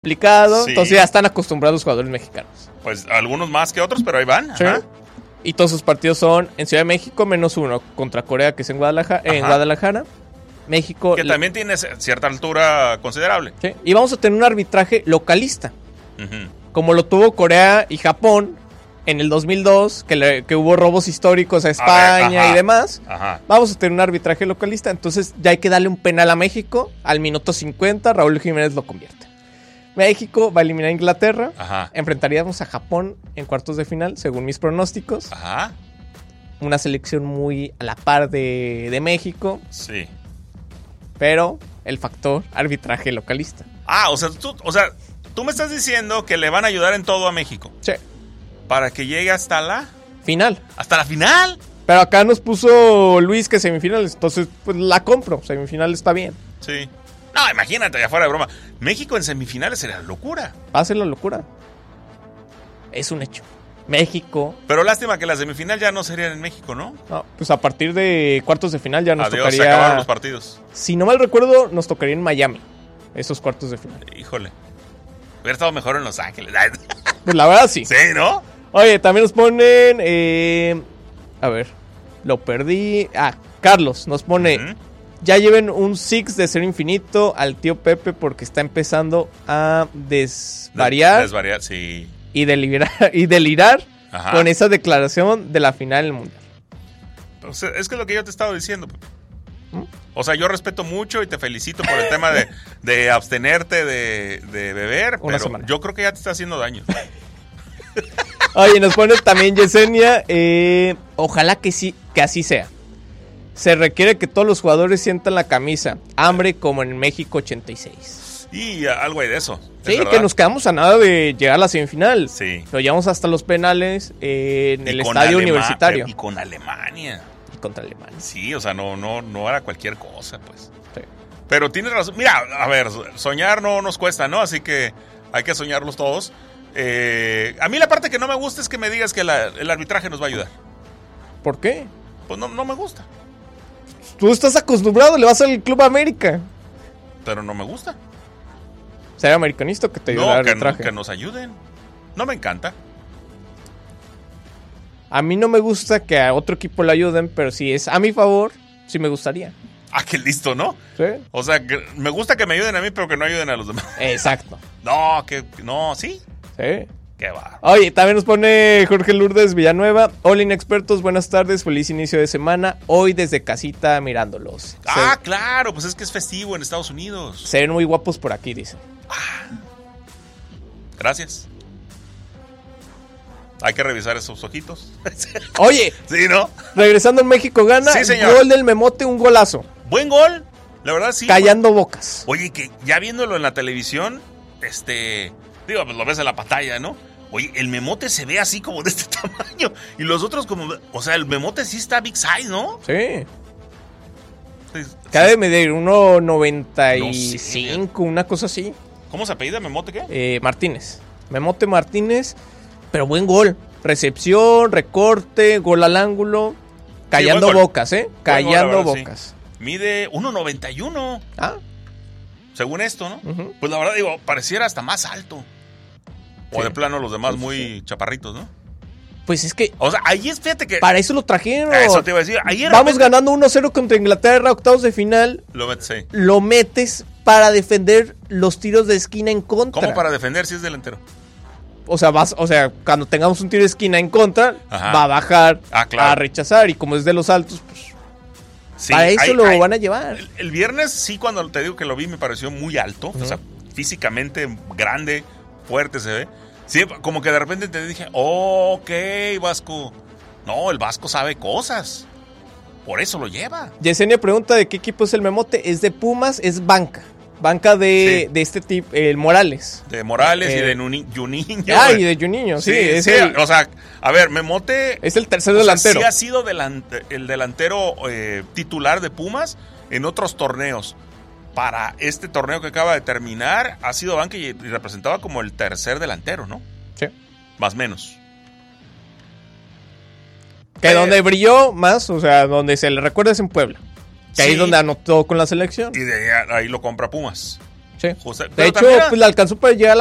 complicado. Sí. Entonces ya están acostumbrados los jugadores mexicanos. Pues algunos más que otros, pero ahí van. ¿Sí? Ajá. Y todos sus partidos son en Ciudad de México, -1 contra Corea, que es en Guadalajara. México. Que también tiene cierta altura considerable. ¿Sí? Y vamos a tener un arbitraje localista, Uh-huh. como lo tuvo Corea y Japón en el 2002, que hubo robos históricos a España y demás. Ajá. Vamos a tener un arbitraje localista, entonces ya hay que darle un penal a México. Al minuto 50, Raúl Jiménez lo convierte. México va a eliminar a Inglaterra. Ajá. Enfrentaríamos a Japón en cuartos de final, según mis pronósticos. Ajá. Una selección muy a la par de México, Sí. pero el factor arbitraje localista. O sea, tú me estás diciendo que le van a ayudar en todo a México. Sí. Para que llegue hasta la Final. final. Pero acá nos puso Luis que semifinales, entonces pues la compro. Semifinal está bien. Sí. No, imagínate, ya fuera de broma. México en semifinales sería locura. Va a ser la locura. Es un hecho. México. Pero lástima que la semifinal ya no serían en México, ¿no? No, pues a partir de cuartos de final ya nos Adiós, se tocaría. acabaron los partidos. Si no mal recuerdo, nos tocaría en Miami. Esos cuartos de final. Híjole. Hubiera estado mejor en Los Ángeles. Pues la verdad sí. Sí, ¿no? Oye, también nos ponen. A ver. Lo perdí. Carlos nos pone. Uh-huh. Ya lleven un Six de Cero Infinito al tío Pepe porque está empezando a desvariar. Desvariar, sí. Y delirar Ajá. con esa declaración de la final del Mundial. O sea, es que es lo que yo te he estado diciendo. O sea, yo respeto mucho y te felicito por el tema de abstenerte de beber, Una pero semana. yo creo que ya te está haciendo daño. Oye, nos pone también Yesenia. Ojalá que sí, que así sea. Se requiere que todos los jugadores sientan la camisa. Hambre como en México 86. Y algo hay de eso. Sí, que nos quedamos a nada de llegar a la semifinal. Sí. Lo llevamos hasta los penales en el con estadio universitario. Y con Alemania. Y contra Alemania. Sí, o sea, no era cualquier cosa, pues. Sí. Pero tienes razón. Mira, a ver, soñar no nos cuesta, ¿no? Así que hay que soñarlos todos. A mí la parte que no me gusta es que me digas que el arbitraje nos va a ayudar. ¿Por qué? Pues no me gusta. Tú estás acostumbrado, le vas al Club América. Pero no me gusta. Ser americanista que te ayuda al arbitraje. Que nos ayuden. No me encanta. A mí no me gusta que a otro equipo le ayuden, pero si es a mi favor, sí me gustaría. Qué listo, ¿no? Sí. O sea, que me gusta que me ayuden a mí, pero que no ayuden a los demás. Exacto. No, ¿sí? Sí. Qué va. Oye, también nos pone Jorge Lourdes Villanueva. Hola inexpertos, buenas tardes, feliz inicio de semana. Hoy desde casita mirándolos. Claro, pues es que es festivo en Estados Unidos. Se ven muy guapos por aquí, dice. Gracias. Hay que revisar esos ojitos. Oye, sí, ¿no? Regresando en México gana. Sí, señor. Gol del Memote, un golazo. Buen gol, la verdad sí. Callando bocas. Oye, que ya viéndolo en la televisión, digo, pues lo ves en la pantalla, ¿no? Oye, el Memote se ve así como de este tamaño. Y los otros como... O sea, el Memote sí está big size, ¿no? Sí. Sí. Cada de medir 1.95, No sé. una cosa así. ¿Cómo se apellida Memote qué? Martínez. Memote Martínez. Pero buen gol. Recepción, recorte, gol al ángulo. Callando buen gol. bocas, Callando gol, bocas. Sí. Mide 1.91. Según esto, ¿no? Uh-huh. Pues la verdad, digo, pareciera hasta más alto. O Sí. de plano los demás muy chaparritos, ¿no? Pues es que O sea, ahí es, fíjate que... para eso lo trajeron. Eso te iba a decir. Ayer Vamos ganando 1-0 contra Inglaterra, octavos de final. Lo metes ahí. Lo metes para defender los tiros de esquina en contra. ¿Cómo para defender si es delantero? O sea, cuando tengamos un tiro de esquina en contra, Ajá. va a bajar claro. a rechazar. Y como es de los altos, pues Sí, para eso lo van a llevar. El viernes, sí, cuando te digo que lo vi, me pareció muy alto. Uh-huh. O sea, físicamente grande, fuerte se ve. Sí, como que de repente te dije, ok, Vasco. No, el Vasco sabe cosas. Por eso lo lleva. Yesenia pregunta de qué equipo es el Memote. Es de Pumas, es banca. Banca de este tipo, el Morales. De Morales y de Juninho. Y de Juninho, sí. O sea, a ver, Memote... Es el tercer delantero. Sí ha sido el delantero titular de Pumas en otros torneos. Para este torneo que acaba de terminar, ha sido banca y representaba como el tercer delantero, ¿no? Sí. Más o menos. Que donde brilló más, o sea, donde se le recuerda es en Puebla. Que ahí es donde anotó con la selección. Y de ahí lo compra Pumas. Sí. José, De pero hecho, también pues le alcanzó para llegar a